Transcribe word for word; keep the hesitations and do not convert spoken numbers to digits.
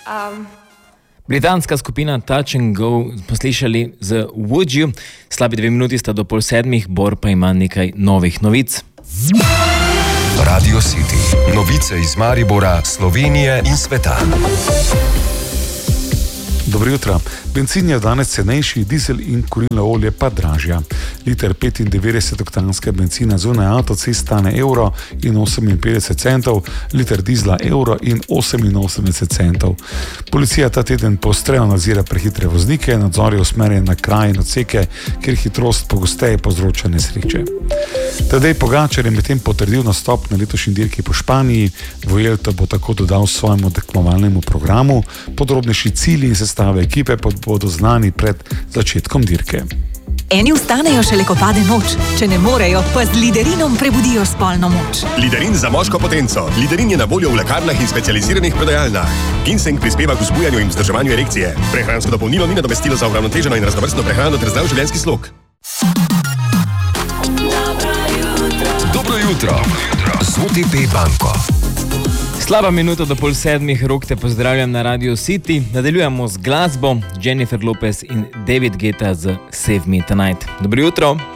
Um. Britanska skupina Touch and Go poslišali z Would You. Slabi dve minuti sta do pol sedmih, Bor pa ima nekaj novih novic. Radio City. Novice iz Maribora, Slovenije in sveta. Dobro jutro. Bencin je danes cenejši, dizel in kurilno olje pa dražja. Liter petindevetdesetoktanskega bencina zunaj avtocest stane evro in oseminpetdeset centov, liter dizla evro in oseminosemdeset centov. Policija ta teden poostrejo nadzira prehitre voznike, nadzor je usmerjen na kraje in odseke, kjer hitrost pogosteje povzroča nesreče. Tadej Pogačar je medtem potrdil nastop na letošnji dirki po Španiji. Vuelto bo tako dodal svojemu tekmovalnemu programu. Podrobnejši cilji in sestave ekipe pa bodo znani pred začetkom dirke. Eni vstanejo šele, ko pade noč. Če ne morejo, pa z Liderinom prebudijo spolno moč. Liderin za moško potenco. Liderin je na voljo v lekarnah in specializiranih prodajalnah. Ginseng prispeva k vzbujanju in vzdrževanju erekcije. Prehransko dopolnilo ni nadomestilo za uravnoteženo in raznovrstno prehrano ter zdrav življenjski slog. Dobro jutro. Z O T P banko. Slaba minuta do pol sedmih, Rok te pozdravljam na Radio City. Nadaljujemo z glasbo. Jennifer Lopez in David Guetta z Save Me Tonight. Dobro jutro.